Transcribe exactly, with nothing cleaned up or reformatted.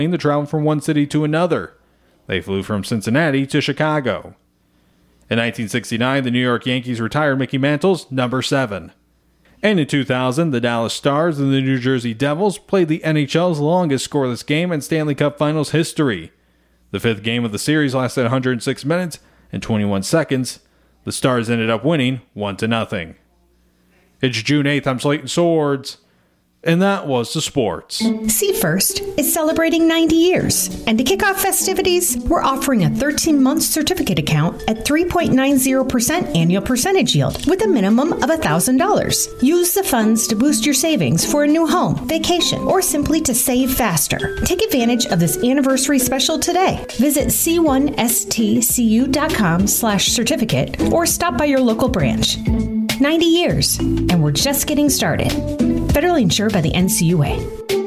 that traveled from one city to another. They flew from Cincinnati to Chicago. In nineteen sixty-nine, the New York Yankees retired Mickey Mantle's number seven. And in two thousand, the Dallas Stars and the New Jersey Devils played the N H L's longest scoreless game in Stanley Cup Finals history. The fifth game of the series lasted one hundred six minutes and twenty-one seconds. The Stars ended up winning one to nothing. It's June eighth, I'm Slayton Swords, and that was the sports. See First is celebrating ninety years. And to kick off festivities, we're offering a thirteen-month certificate account at three point nine zero percent annual percentage yield with a minimum of one thousand dollars. Use the funds to boost your savings for a new home, vacation, or simply to save faster. Take advantage of this anniversary special today. Visit c one s t c u dot com slash certificate or stop by your local branch. ninety years, and we're just getting started. Federally insured by the N C U A.